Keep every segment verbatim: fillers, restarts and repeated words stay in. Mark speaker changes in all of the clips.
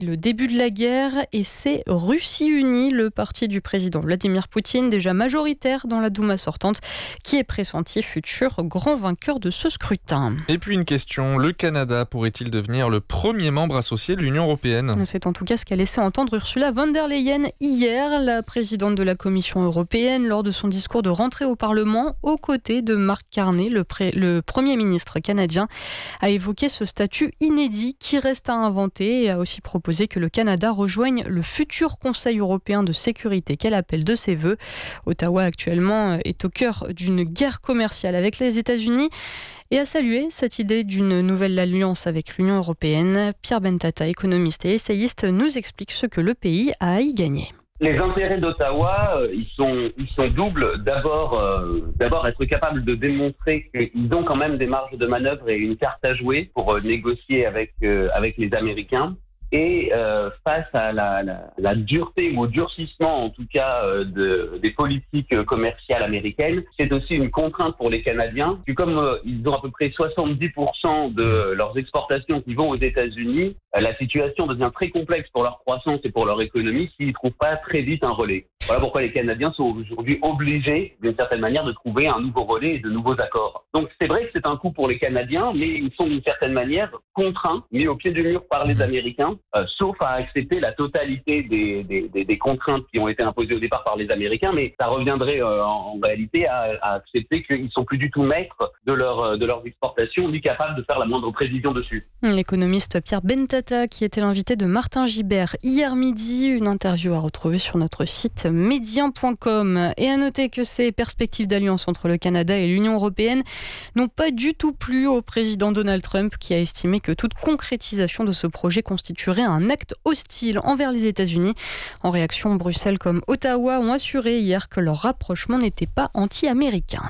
Speaker 1: le début de la guerre et c'est Russie unie, le parti du président Vladimir Poutine, déjà majoritaire dans la Douma sortante, qui est pressenti futur grand vainqueur de ce scrutin.
Speaker 2: Et puis une question, le Canada pourrait-il devenir le premier membre associé de l'Union européenne ?
Speaker 1: C'est en tout cas ce qu'a laissé entendre Ursula von der Leyen hier, la présidente de la Commission européenne, lors de son discours de rentrée au Parlement, aux côtés de Mark Carney, le, pré- le Premier ministre canadien, a évoqué ce statut inédit qui reste à inventer et a aussi proposé que le Canada rejoigne le futur Conseil européen de sécurité qu'elle appelle de ses voeux. Ottawa actuellement est au cœur d'une guerre commerciale avec les États-Unis et a salué cette idée d'une nouvelle alliance avec l'Union européenne. Pierre Bentata, économiste et essayiste, nous explique ce que le pays a à y gagner.
Speaker 3: Les intérêts d'Ottawa, euh, ils sont, ils sont doubles. D'abord, euh, d'abord être capable de démontrer qu'ils ont quand même des marges de manœuvre et une carte à jouer pour euh, négocier avec euh, avec les Américains. Et euh, face à la, la, la dureté ou au durcissement, en tout cas, euh, de, des politiques commerciales américaines, c'est aussi une contrainte pour les Canadiens. Puis comme euh, ils ont à peu près soixante-dix pour cent de leurs exportations qui vont aux États-Unis, euh, la situation devient très complexe pour leur croissance et pour leur économie s'ils ne trouvent pas très vite un relais. Voilà pourquoi les Canadiens sont aujourd'hui obligés, d'une certaine manière, de trouver un nouveau relais et de nouveaux accords. Donc c'est vrai que c'est un coup pour les Canadiens, mais ils sont d'une certaine manière contraints, mis au pied du mur par les Américains. Euh, sauf à accepter la totalité des, des, des, des contraintes qui ont été imposées au départ par les Américains, mais ça reviendrait euh, en, en réalité à, à accepter qu'ils ne sont plus du tout maîtres de, leur, de leurs exportations, ni capables de faire la moindre prévision dessus.
Speaker 1: L'économiste Pierre Bentata, qui était l'invité de Martin Gibert hier midi, une interview à retrouver sur notre site médien point com. Et à noter que ces perspectives d'alliance entre le Canada et l'Union européenne n'ont pas du tout plu au président Donald Trump, qui a estimé que toute concrétisation de ce projet constituerait un acte hostile envers les États-Unis. En réaction, Bruxelles comme Ottawa ont assuré hier que leur rapprochement n'était pas anti-américain.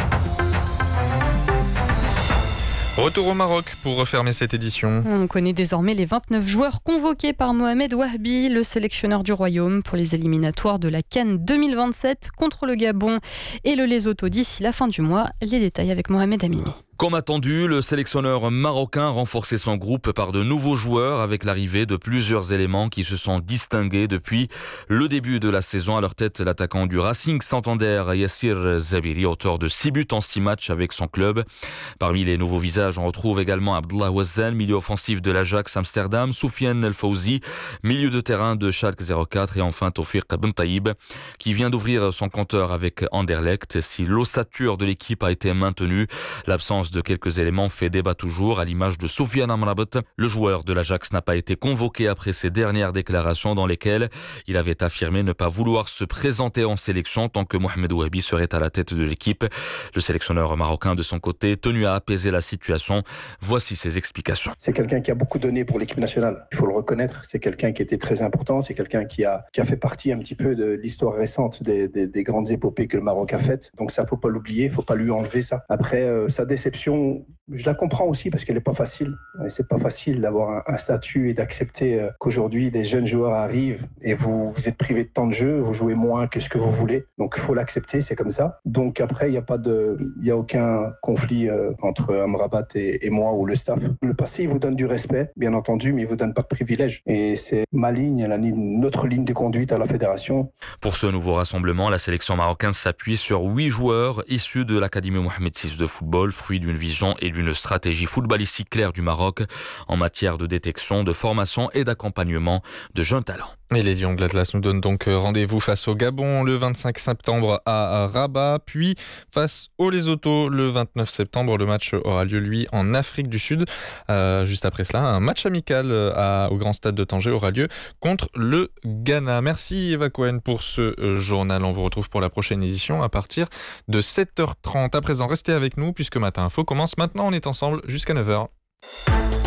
Speaker 2: Retour au Maroc pour refermer cette édition.
Speaker 1: On connaît désormais les vingt-neuf joueurs convoqués par Mohamed Wahbi, le sélectionneur du Royaume, pour les éliminatoires de la CAN deux mille vingt-sept contre le Gabon et le Lesotho d'ici la fin du mois. Les détails avec Mohamed Amimi.
Speaker 4: Comme attendu, le sélectionneur marocain renforçait son groupe par de nouveaux joueurs avec l'arrivée de plusieurs éléments qui se sont distingués depuis le début de la saison. À leur tête, l'attaquant du Racing Santander, Yassir Zabiri, auteur de six buts en six matchs avec son club. Parmi les nouveaux visages, on retrouve également Abdullah Wazzan, milieu offensif de l'Ajax Amsterdam, Soufiane El Fawzi, milieu de terrain de Schalke zéro quatre et enfin Tawfiq Bentaïb, qui vient d'ouvrir son compteur avec Anderlecht. Si l'ossature de l'équipe a été maintenue, l'absence de quelques éléments fait débat toujours, à l'image de Soufiane Amrabat. Le joueur de l'Ajax n'a pas été convoqué après ses dernières déclarations dans lesquelles il avait affirmé ne pas vouloir se présenter en sélection tant que Mohamed Wahbi serait à la tête de l'équipe. Le sélectionneur marocain de son côté, tenu à apaiser la situation, voici ses explications.
Speaker 5: C'est quelqu'un qui a beaucoup donné pour l'équipe nationale, il faut le reconnaître. C'est quelqu'un qui était très important, c'est quelqu'un qui a, qui a fait partie un petit peu de l'histoire récente des, des, des grandes épopées que le Maroc a faites. Donc ça, faut pas l'oublier, faut pas lui enlever ça. Après, euh, sa déception, je la comprends aussi parce qu'elle n'est pas facile. Et c'est pas facile d'avoir un, un statut et d'accepter euh, qu'aujourd'hui des jeunes joueurs arrivent et vous, vous êtes privé de temps de jeu, vous jouez moins que ce que vous voulez. Donc il faut l'accepter, c'est comme ça. Donc après, il n'y a pas de, il y a aucun conflit euh, entre Amrabat et, et moi ou le staff. Le passé, il vous donne du respect, bien entendu, mais il vous donne pas de privilèges. Et c'est ma ligne, la ligne, notre ligne de conduite à la fédération.
Speaker 4: Pour ce nouveau rassemblement, la sélection marocaine s'appuie sur huit joueurs issus de l'Académie Mohamed six de football, fruit d'une vision et d'une stratégie footballistique claire du Maroc en matière de détection, de formation et d'accompagnement de jeunes talents.
Speaker 2: Et les Lions de l'Atlas nous donnent donc rendez-vous face au Gabon le vingt-cinq septembre à Rabat, puis face au Lesotho le vingt-neuf septembre. Le match aura lieu, lui, en Afrique du Sud. Euh, juste après cela, un match amical à, au Grand Stade de Tanger aura lieu contre le Ghana. Merci Eva Cohen pour ce journal. On vous retrouve pour la prochaine édition à partir de sept heures trente. À présent, restez avec nous puisque Matin Info commence maintenant. On est ensemble jusqu'à neuf heures.